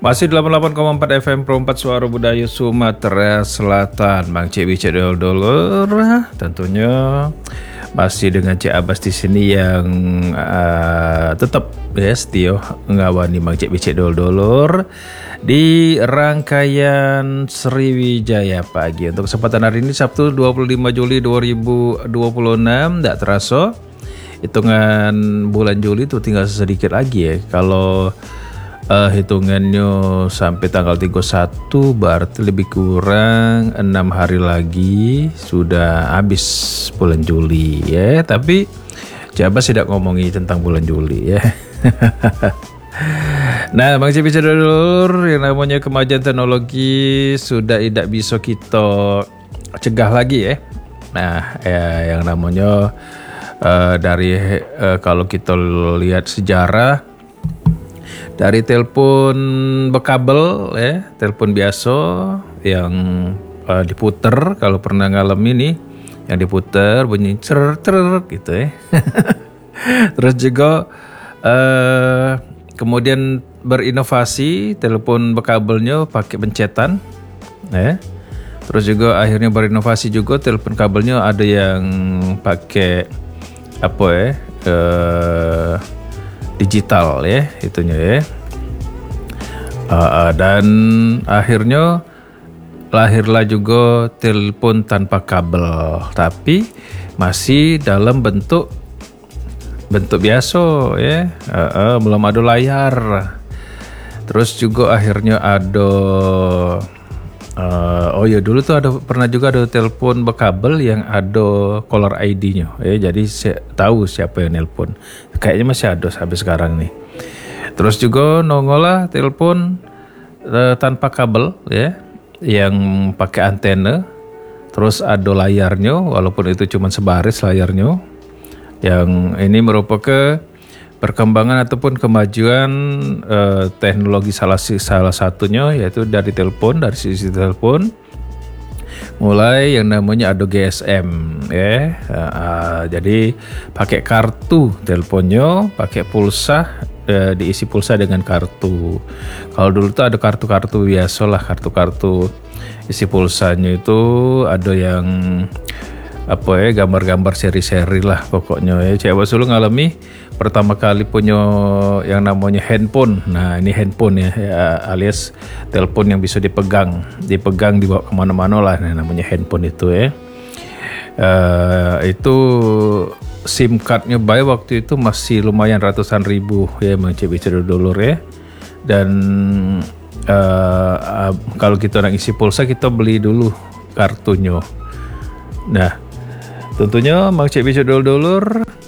Masih 88,4 FM Pro 4 Suara Budaya Sumatera Selatan. Bang Cik Bicek Dulur, tentunya masih dengan Cik Abbas di sini yang tetap setia ngawani Bang Cik Bicek Dulur di rangkaian Sriwijaya Pagi. Untuk kesempatan hari ini Sabtu 25 Juli 2026, tidak terasa hitungan bulan Juli itu tinggal sedikit lagi ya. Kalau hitungannya sampai tanggal 31 berarti lebih kurang 6 hari lagi sudah habis bulan Juli ya. Tapi Jabas tidak ngomongi tentang bulan Juli ya. Nah, Bang Cipi Dulur, yang namanya kemajuan teknologi sudah tidak bisa kita cegah lagi ya. Nah, yang namanya dari kalau kita lihat sejarah, dari telepon berkabel ya, telepon biasa yang diputer, kalau pernah ngalamin nih, yang diputer bunyi cer gitu ya. Terus juga kemudian berinovasi telepon berkabelnya pakai pencetan ya. Terus juga akhirnya berinovasi juga telepon kabelnya ada yang pakai apa ya, digital ya itunya ya. Dan akhirnya lahirlah juga telepon tanpa kabel, tapi masih dalam bentuk biasa ya. Belum ada layar. Terus juga akhirnya ada dulu tuh pernah juga ada telepon berkabel yang ada caller ID-nya ya, jadi tahu siapa yang nelpon. Kayaknya masih ada sampai sekarang nih. Terus juga nongolah telepon tanpa kabel ya, yang pakai antena. Terus ada layarnya, walaupun itu cuma sebaris layarnya. Yang ini merupakan perkembangan ataupun kemajuan teknologi salah satunya, yaitu dari sisi telepon, mulai yang namanya ada GSM ya. Jadi pakai kartu teleponnya, pakai pulsa, diisi pulsa dengan kartu. Kalau dulu tuh ada kartu-kartu biasa lah, kartu isi pulsanya itu ada yang apa ya, gambar-gambar seri-seri lah pokoknya ya. Cewek dulu ngalami pertama kali punya yang namanya handphone. Nah ini handphone ya, alias telepon yang bisa dipegang dibawa kemana-mana lah. Nah, namanya handphone itu ya. Itu SIM cardnya waktu itu masih lumayan ratusan ribu ya, bicara dulur ya. Dan kalau kita nak isi pulsa, kita beli dulu kartunya. Nah tentunya Mang Cik Bicek Dulur